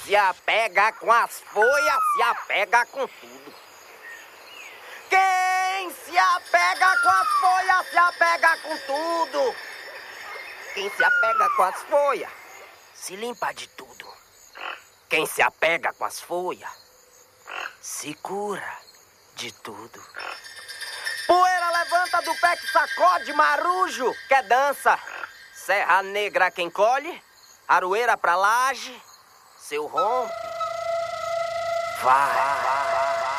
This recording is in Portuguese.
se apega com as folhas, se apega com tudo. Quem se apega com as folhas, se apega com tudo. Quem se apega com as folhas, se limpa de tudo. Quem se apega com as folhas, se cura de tudo. Poeira levanta do pé que sacode, marujo quer dança. Serra negra quem colhe, aroeira pra laje, seu rompe, vai.